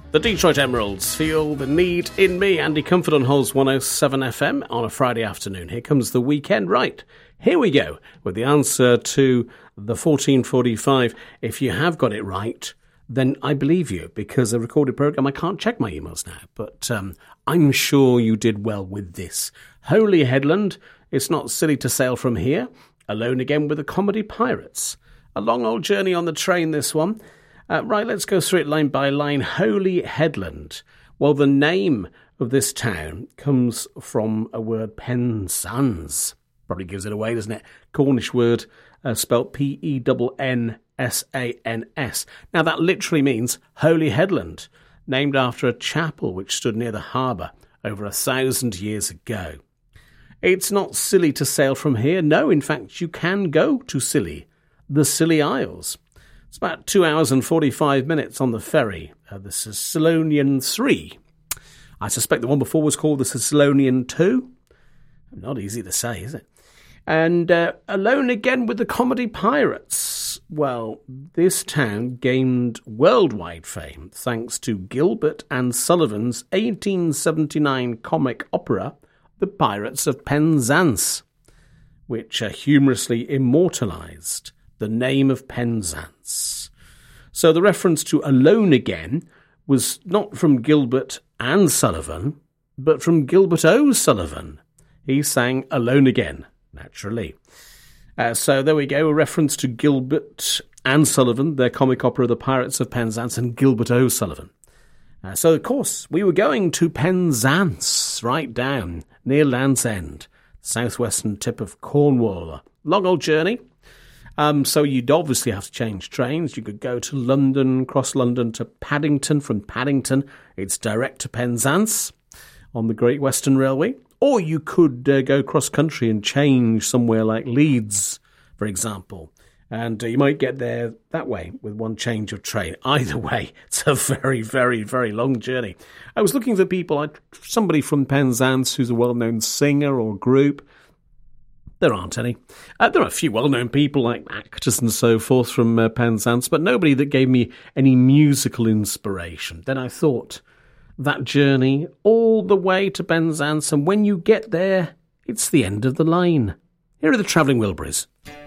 The Detroit Emeralds, Feel the Need in Me. Andy Comfort on Halls 107 FM on a Friday afternoon. Here comes the weekend. Right, here we go with the answer to the 1445. If you have got it right, then I believe you, because a recorded programme, I can't check my emails now, but I'm sure you did well with this. Holy Headland, It's Not Silly to Sail From Here, Alone Again with the Comedy Pirates. A long old journey on the train, this one. Right, let's go through it line by line. Holy Headland. Well, the name of this town comes from a word Penzance. Probably gives it away, doesn't it? Cornish word spelt Pennsans. Now, that literally means Holy Headland, named after a chapel which stood near the harbour over 1,000 years ago. It's not silly to sail from here. No, in fact, you can go to Scilly, the Scilly Isles. It's about 2 hours and 45 minutes on the ferry. The Thessalonian 3. I suspect the one before was called the Thessalonian 2. Not easy to say, is it? And Alone Again with the Comedy Pirates. Well, this town gained worldwide fame thanks to Gilbert and Sullivan's 1879 comic opera, The Pirates of Penzance, which humorously immortalised the name of Penzance. So the reference to Alone Again was not from Gilbert and Sullivan, but from Gilbert O'Sullivan. He sang Alone Again, naturally. So there we go, a reference to Gilbert and Sullivan, their comic opera The Pirates of Penzance, and Gilbert O'Sullivan. So, of course, we were going to Penzance, right down near Land's End, southwestern tip of Cornwall. A long old journey. So you'd obviously have to change trains. You could go to London, cross London to Paddington. From Paddington, it's direct to Penzance on the Great Western Railway. Or you could go cross-country and change somewhere like Leeds, for example. And you might get there that way with one change of train. Either way, it's a very, very, very long journey. I was looking for people, somebody from Penzance who's a well-known singer or group. There aren't any. There are a few well-known people like actors and so forth from Penzance, but nobody that gave me any musical inspiration. Then I thought, that journey all the way to Penzance, and when you get there, it's the end of the line. Here are the Travelling Wilburys.